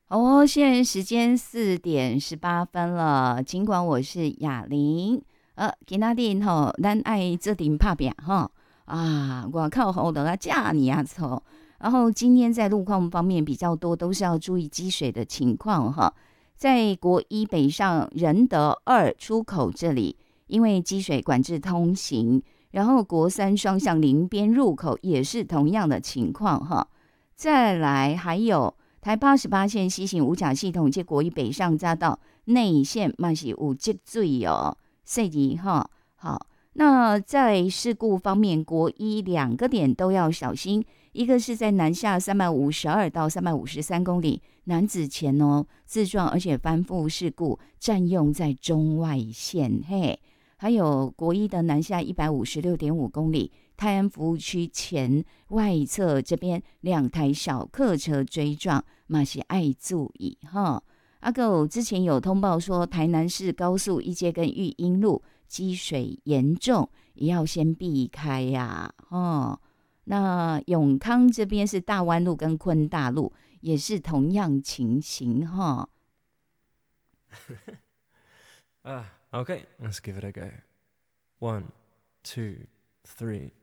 哦，现在时间4:18了。尽管我是雅玲，今仔日吼，咱爱做阵拍拼吼啊，外口雨落啊，遮尔啊臭。然后今天在路况方面比较多，都是要注意积水的情况哈。在国一北上仁德二出口这里，因为积水管制通行，然后国三双向林边入口也是同样的情况哈。再来还有台88线西行五甲系统，结国一北上匝道内线嘛是有积水哦，所以哈好。那在事故方面，国一两个点都要小心，一个是在南下352到353公里南子前哦，自撞而且翻覆事故占用在中外线嘿，还有国一的南下156.5公里。泰安服务区前外侧这边2台小客车追撞，嘛是爱注意哈。阿狗之前有通报说，台南市高速一街跟育英路积水严重，也要先避开呀、那永康这边是大湾路跟昆大路，也是同样情形哈。 Okay, let's give it a go. One, two, three.